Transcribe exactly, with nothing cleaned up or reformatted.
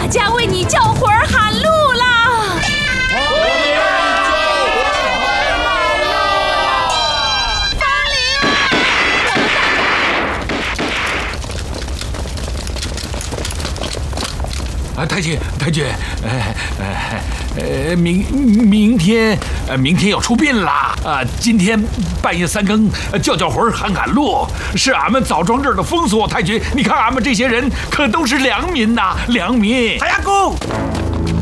家为你叫魂儿喊路啦！风铃啊，太君，太君，呃呃呃，明明天，呃，明天要出殡啦！啊，今天半夜三更叫叫魂儿喊喊路，是俺们枣庄这儿的风俗。太君，你看俺们这些人可都是良民呐，良民。 太阳公，